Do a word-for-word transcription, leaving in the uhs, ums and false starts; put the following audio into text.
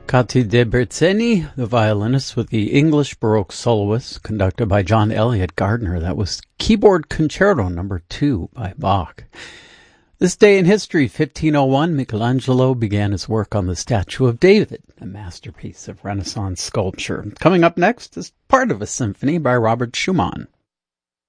Cati de Berzeni, the violinist with the English Baroque soloist, conducted by John Eliot Gardner. That was Keyboard Concerto number two by Bach. This day in history, fifteen oh one, Michelangelo began his work on the statue of David, a masterpiece of Renaissance sculpture. Coming up next is part of a symphony by Robert Schumann.